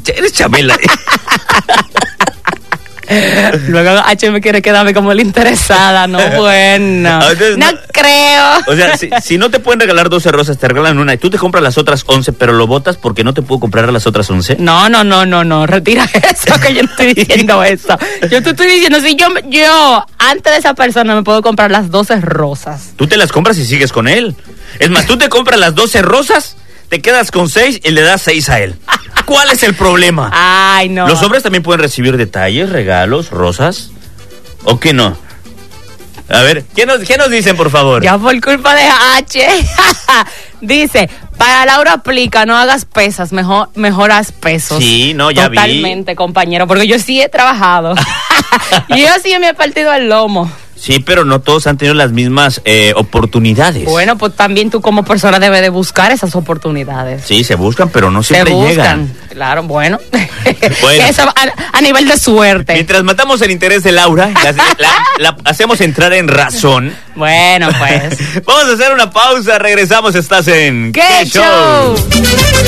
Eres Chabela. Luego H me quiere quedarme como la interesada. No, bueno. Entonces, no creo. O sea, si no te pueden regalar 12 rosas, te regalan una y tú te compras las otras 11, pero lo botas porque no te puedo comprar las otras 11. No. Retira eso, que yo no estoy diciendo eso. Yo te estoy diciendo, si yo antes de esa persona me puedo comprar las 12 rosas. Tú te las compras y sigues con él. Es más, tú te compras las 12 rosas, te quedas con 6 y le das 6 a él. ¿Cuál es el problema? Ay, no. ¿Los hombres también pueden recibir detalles, regalos, rosas? ¿O qué no? A ver, ¿qué nos dicen, por favor? Ya por culpa de H. Dice, para Laura aplica, no hagas pesas, mejor haz pesos. Sí, no, ya Totalmente, compañero, porque yo sí he trabajado. Yo sí me he partido el lomo. Sí, pero no todos han tenido las mismas oportunidades. Bueno, pues también tú como persona debes de buscar esas oportunidades. Sí, se buscan, pero no siempre llegan. Claro, bueno. Bueno. Eso a nivel de suerte. Mientras matamos el interés de Laura, la hacemos entrar en razón. Bueno, pues. Vamos a hacer una pausa, regresamos, estás en ¡Qué show!